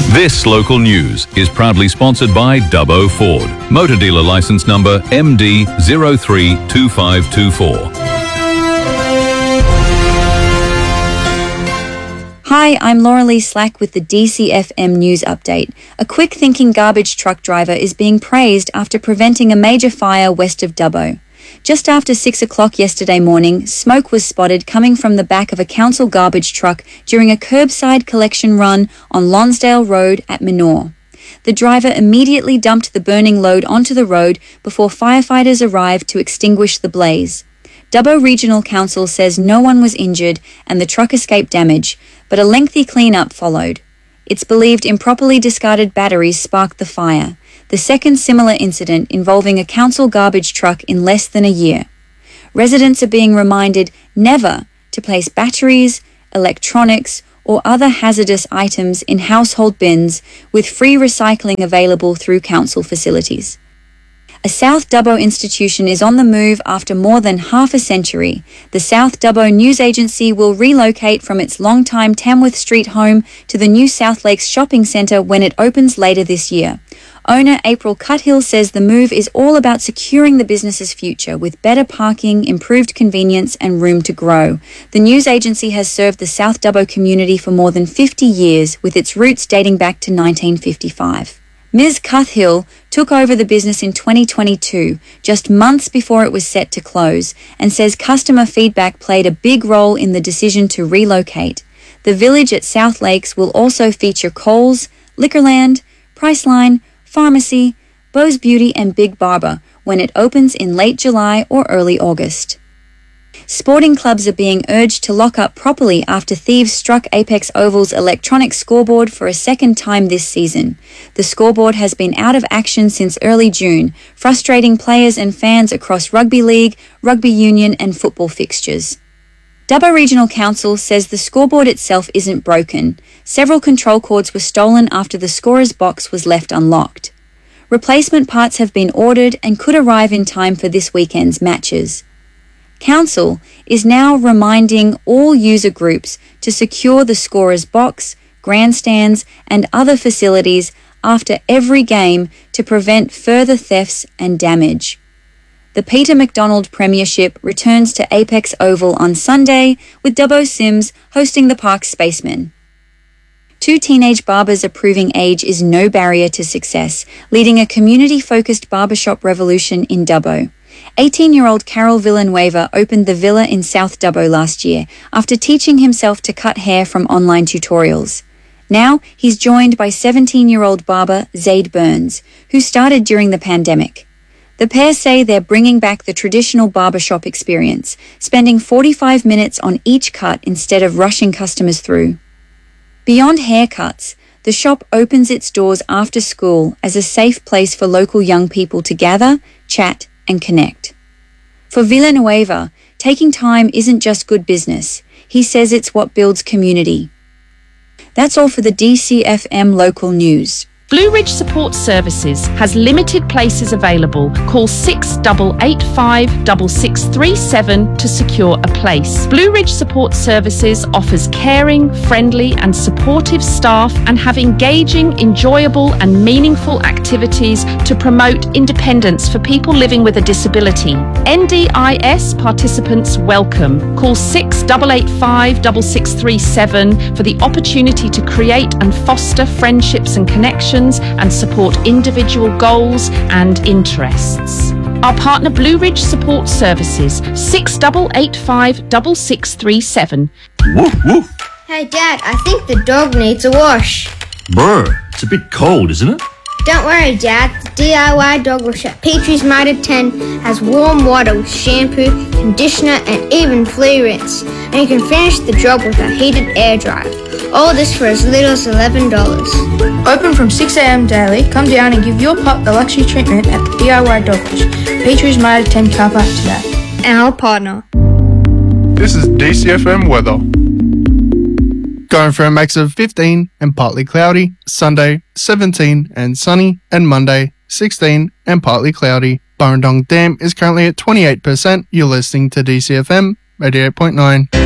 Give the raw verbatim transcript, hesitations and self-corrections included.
This local news is proudly sponsored by Dubbo Ford. Motor dealer license number M D zero three two five two four. Hi, I'm Laura Lee Slack with the D C F M News Update. A quick-thinking garbage truck driver is being praised after preventing a major fire west of Dubbo. Just after six o'clock yesterday morning, smoke was spotted coming from the back of a council garbage truck during a curbside collection run on Lonsdale Road at Menor. The driver immediately dumped the burning load onto the road before firefighters arrived to extinguish the blaze. Dubbo Regional Council says no one was injured and the truck escaped damage, but a lengthy clean-up followed. It's believed improperly discarded batteries sparked the fire, the second similar incident involving a council garbage truck in less than a year. Residents are being reminded never to place batteries, electronics, or other hazardous items in household bins, with free recycling available through council facilities. A South Dubbo institution is on the move after more than half a century. The South Dubbo News Agency will relocate from its longtime Tamworth Street home to the new South Lakes Shopping Centre when it opens later this year. Owner April Cuthill says the move is all about securing the business's future with better parking, improved convenience and room to grow. The news agency has served the South Dubbo community for more than fifty years, with its roots dating back to nineteen fifty-five. Miz Cuthill took over the business in twenty twenty-two, just months before it was set to close, and says customer feedback played a big role in the decision to relocate. The village at South Lakes will also feature Coles, Liquorland, Priceline, Pharmacy, Bo's Beauty and Big Barber when it opens in late July or early August. Sporting clubs are being urged to lock up properly after thieves struck Apex Oval's electronic scoreboard for a second time this season. The scoreboard has been out of action since early June, frustrating players and fans across rugby league, rugby union and football fixtures. Dubbo Regional Council says the scoreboard itself isn't broken. Several control cords were stolen after the scorer's box was left unlocked. Replacement parts have been ordered and could arrive in time for this weekend's matches. Council is now reminding all user groups to secure the scorer's box, grandstands and other facilities after every game to prevent further thefts and damage. The Peter MacDonald Premiership returns to Apex Oval on Sunday, with Dubbo Sims hosting the park's spacemen. Two teenage barbers are proving age is no barrier to success, leading a community-focused barbershop revolution in Dubbo. eighteen-year-old Carol Villanueva opened the Villa in South Dubbo last year after teaching himself to cut hair from online tutorials. Now he's joined by seventeen-year-old barber Zaid Burns, who started during the pandemic. The pair say they're bringing back the traditional barbershop experience, spending forty-five minutes on each cut instead of rushing customers through. Beyond haircuts, the shop opens its doors after school as a safe place for local young people to gather, chat, and connect. For Villanueva, taking time isn't just good business. He says it's what builds community. That's all for the D C F M local news. Blue Ridge Support Services has limited places available. Call six eight eight five, six six three seven to secure a place. Blue Ridge Support Services offers caring, friendly and supportive staff and have engaging, enjoyable and meaningful activities to promote independence for people living with a disability. N D I S participants welcome. Call six eight eight five, six six three seven for the opportunity to create and foster friendships and connections and support individual goals and interests. Our partner Blue Ridge Support Services, six eight eight five, six six three seven. Woof, woof. Hey Dad, I think the dog needs a wash. Bro, it's a bit cold, isn't it? Don't worry Dad, the D I Y dog wash at Petrie's Mitre ten has warm water with shampoo, conditioner and even flea rinse. And you can finish the job with a heated air dryer. All this for as little as eleven dollars. Open from six a.m. daily. Come down and give your pup the luxury treatment at the D I Y Dog Wash, Petrie's Mitre ten car park today. Our partner. This is D C F M weather. Going for a max of fifteen and partly cloudy, Sunday seventeen and sunny, and Monday sixteen and partly cloudy. Burrendong Dam is currently at twenty-eight percent. You're listening to D C F M eighty-eight point nine.